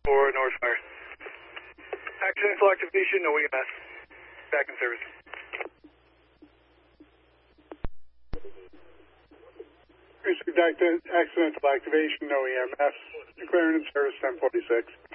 for Northfire. Accidental activation, no EMS. Back in service. Received accidental activation, no EMS. Declaring in service 1046.